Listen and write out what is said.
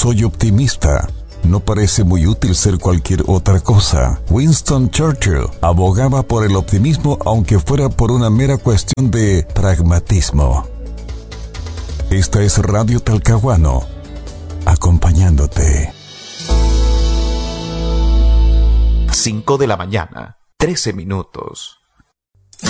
soy optimista. No parece muy útil ser cualquier otra cosa. Winston Churchill abogaba por el optimismo aunque fuera por una mera cuestión de pragmatismo. Esta es Radio Talcahuano, acompañándote. 5 de la mañana, 13 minutos.